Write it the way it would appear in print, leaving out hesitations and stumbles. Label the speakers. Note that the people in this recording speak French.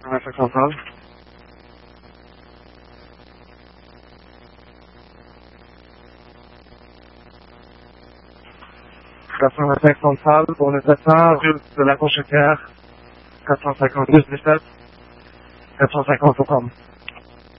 Speaker 1: 25 centrale. 425 centrale pour le 700, rue de la Cochetière, 450 plus 17, 450 au com.